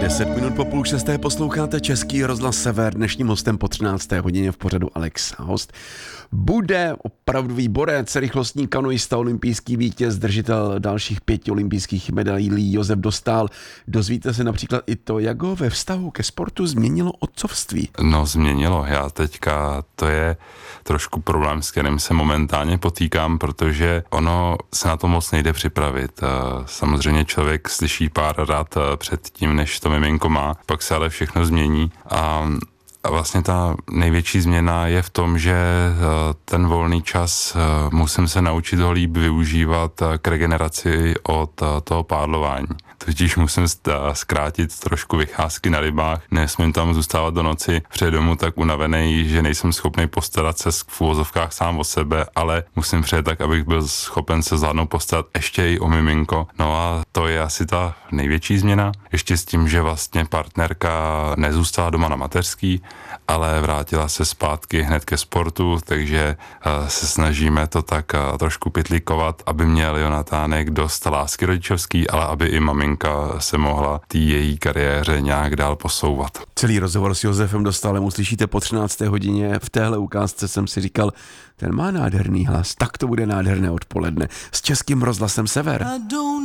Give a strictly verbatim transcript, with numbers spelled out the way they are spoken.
Deset minut po půl šesté posloucháte Český rozhlas Sever. Dnešním hostem po třinácté hodině v pořadu Alex. Host bude opravdový borec, rychlostní kanoista, olympijský vítěz, držitel dalších pěti olympijských medailí Josef Dostál. Dozvíte se například i to, jak ho ve vztahu ke sportu změnilo otcovství. No změnilo. Já teďka, to je trošku problém, s kterým se momentálně potýkám, protože ono se na to moc nejde připravit. Samozřejmě člověk slyší pár rad před tím, než to miminko má, pak se ale všechno změní a A vlastně ta největší změna je v tom, že ten volný čas musím se naučit ho líp využívat k regeneraci od toho pádlování. Totiž musím zkrátit trošku vycházky na rybách, nesmím tam zůstávat do noci před domu tak unavený, že nejsem schopný postarat se v uvozovkách sám o sebe, ale musím přijet tak, abych byl schopen se zvládnout postarat ještě i o miminko. No a to je asi ta největší změna. Ještě s tím, že vlastně partnerka nezůstala doma na mateřský, ale vrátila se zpátky hned ke sportu, takže se snažíme to tak trošku pytlíkovat, aby měl Jonatánek dost lásky rodičovský, ale aby i maminka se mohla té její kariéře nějak dál posouvat. Celý rozhovor s Josefem Dostálem uslyšíte po třinácté hodině. V téhle ukázce jsem si říkal, ten má nádherný hlas, tak to bude nádherné odpoledne s Českým rozhlasem Sever.